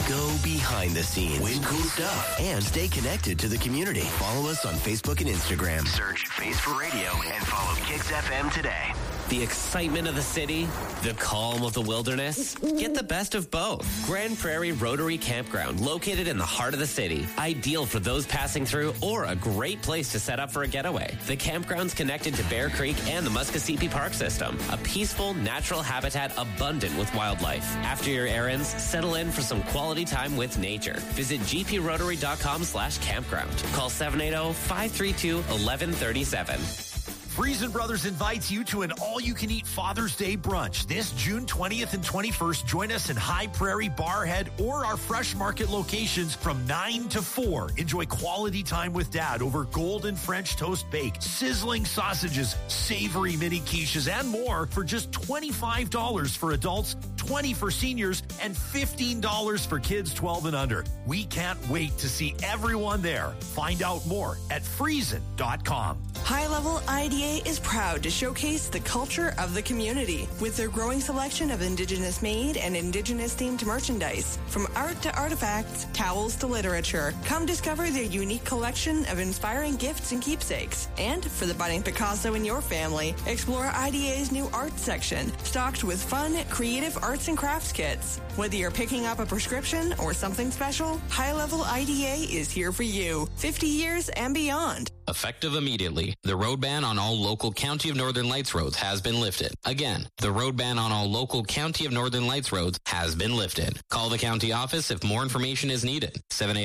Go behind the scenes, win cool stuff, and stay connected to the community. Follow us on Facebook and Instagram. Search Face for Radio and follow Kicks FM today. The excitement of the city, the calm of the wilderness. Get the best of both. Grand Prairie Rotary Campground, located in the heart of the city. Ideal for those passing through or a great place to set up for a getaway. The campground's connected to Bear Creek and the Muskosipi Park system. A peaceful, natural habitat abundant with wildlife. After your errands, settle in for some quality time with nature. Visit gprotary.com/campground. Call 780-532-1137. Friesen Brothers invites you to an all-you-can-eat Father's Day brunch this June 20th and 21st. Join us in High Prairie, Barrhead, or our Fresh Market locations from 9 to 4. Enjoy quality time with Dad over golden French toast bake, sizzling sausages, savory mini quiches, and more for just $25 for adults, $20 for seniors, and $15 for kids 12 and under. We can't wait to see everyone there. Find out more at Friesen.com. High Level IDA is proud to showcase the culture of the community with their growing selection of Indigenous-made and Indigenous-themed merchandise. From art to artifacts, towels to literature, come discover their unique collection of inspiring gifts and keepsakes. And for the budding Picasso in your family, explore IDA's new art section, stocked with fun, creative arts and crafts kits. Whether you're picking up a prescription or something special, High Level IDA is here for you, 50 years and beyond. Effective immediately, the road ban on all local County of Northern Lights roads has been lifted. Again, the road ban on all local County of Northern Lights roads has been lifted. Call the county office if more information is needed.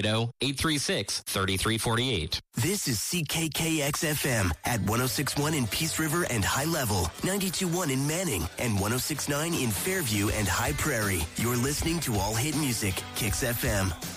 780-836-3348. This is CKKX-FM at 106.1 in Peace River and High Level, 92.1 in Manning, and 106.9 in Fairview and High Prairie. You're listening to All Hit Music, Kicks FM.